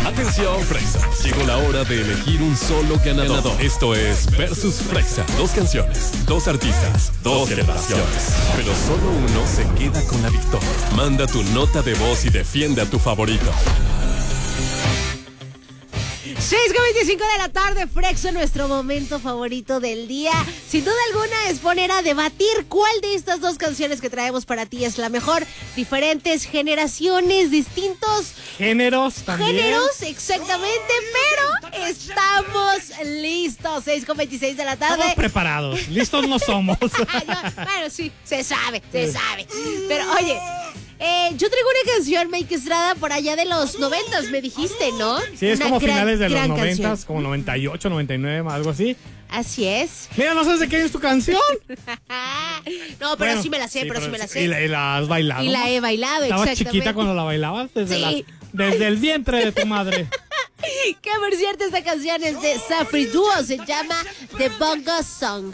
Atención, Frexa. Llegó la hora de elegir un solo ganador. Esto es Versus Frexa. 2 canciones, 2 artistas, 2 generaciones. Pero solo uno se queda con la victoria. Manda tu nota de voz y defiende a tu favorito. 6:25 de la tarde, Frexa, nuestro momento favorito del día. Sin duda alguna es poner a debatir cuál de estas 2 canciones que traemos para ti es la mejor. Diferentes generaciones, distintos géneros también. Géneros, exactamente, pero estamos listos. 6:26 de la tarde. Estamos preparados, listos no somos. Bueno, sí, se sabe. Pero oye, yo traigo una canción, Mike Estrada, por allá de los 90s, me dijiste, ¿no? Sí, es como finales de los 90s, canción. como 98, 99, algo así. Así es. Mira, ¿no sabes de quién es tu canción? No, pero bueno, sí me la sé, sí me la sé. Y la has bailado. Y la he bailado, ¿Estabas exactamente. chiquita cuando la bailabas? Sí. Desde el vientre de tu madre. Que por cierto, esta canción es de Safri Duo, se llama The Bongo Song.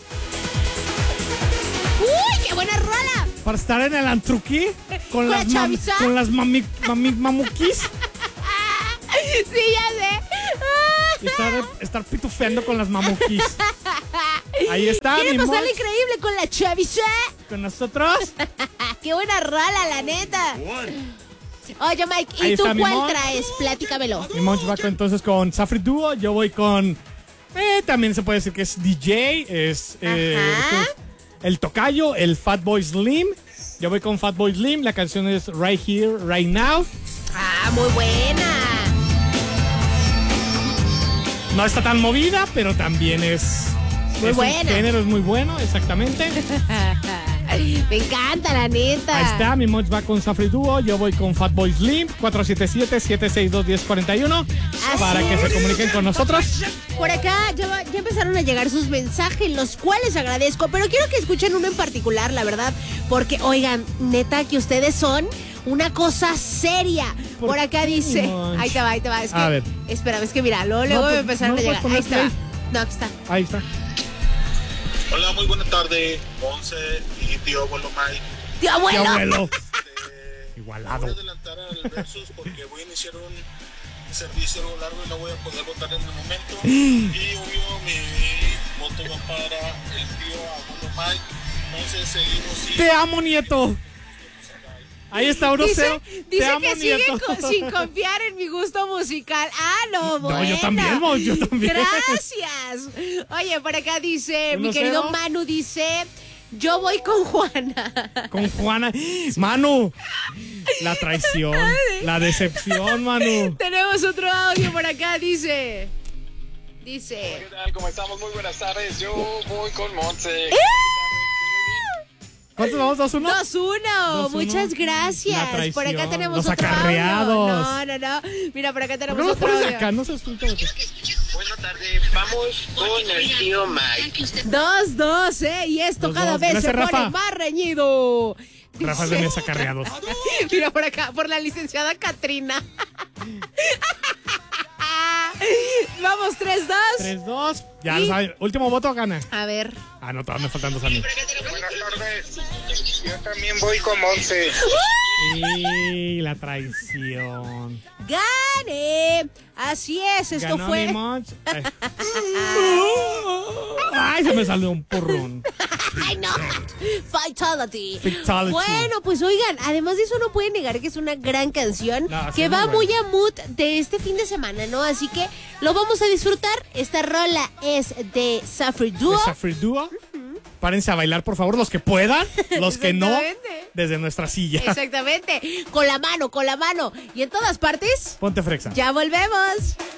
¡Uy, qué buena rola! Para estar en el antruquí con las chavizá. con las mamuquis. Sí, ya sé. Y estar pitufeando con las mamuquis. Ahí está, mi ¿Quiere pasarle moch. increíble con la chaviza? Con nosotros. ¡Qué buena rola, la neta! Oye, Mike, ¿y Ahí tú está mi cuál moch. traes? Platícamelo. Mi moch va entonces con Safri Duo. Yo voy con... también se puede decir que es DJ. Es el tocayo, el Fatboy Slim. Yo voy con Fatboy Slim. La canción es Right Here, Right Now. Ah, muy buena. No está tan movida, pero también es... Muy buena. El género es muy bueno, exactamente. Me encanta, la neta. Ahí está, mi moch va con Safri Duo. Yo voy con Fatboy Slim. 477-762-1041. Para que se comuniquen con nosotros. Por acá ya empezaron a llegar sus mensajes, los cuales agradezco, pero quiero que escuchen uno en particular, la verdad, porque, oigan, neta, que ustedes son una cosa seria. Por acá dice, Moch? ahí te va, es que, A ver. Espérame, es que mira, luego pues, me empezaron no a llegar, puedes ahí está. poner No, aquí está. Ahí está. Hola, muy buena tarde, Monse y tío abuelo Mike. ¡Tío abuelo! ¡Qué abuelo! Me Igualado. voy a adelantar al Versus porque voy a iniciar un servicio largo y no voy a poder votar en el momento. Y obvio, mi voto va para el tío abuelo Mike. Entonces seguimos. ¡Te amo, nieto! Ahí está, Dice Te amo, que sigue nieto. sin confiar en mi gusto musical. Ah, no, bueno. No, yo también, Mo, yo también. Gracias. Oye, por acá dice, mi 1-0. querido Manu dice, yo voy con Juana. Con Juana. Manu, la traición, la decepción, Manu. Tenemos otro audio por acá, dice. ¿Qué tal? ¿Cómo estamos? Muy buenas tardes. Yo voy con Monse. ¿Cuántos vamos? ¿2-1? 2-1. Muchas La gracias. traición, Por acá tenemos los otro acarreados. audio. No. Mira, por acá ¿Por tenemos qué los otro pones audio. acá? No se escucha. Buenas tardes. Vamos con el tío Mike. 2-2, y esto 2-2. cada vez Gracias, se pone Rafa. más reñido. Rafa de mis acarreados. Mira por acá, por la licenciada Katrina. Vamos, 3-2. 3-2. Ya lo saben. Último voto gana. A ver. Ah, no, todavía me faltan 2 a mí. Buenas tardes. Yo también voy con Monse. Y la traición. ¡Gane! Así es, esto Ganó fue. mi moch. Ay, se me salió un porrón. ¡Ay, no! Fatality. Fatality. Bueno, pues oigan, además de eso no pueden negar que es una gran canción No, sí, que va muy muy a mood de este fin de semana, ¿no? Así que lo vamos a disfrutar. Esta rola es de Safri Duo. Esa Free Duo. Párense a bailar, por favor, los que puedan. Los que no, Exactamente. desde nuestra silla. Exactamente. Con la mano. Y en todas partes. Ponte frexa. Ya volvemos.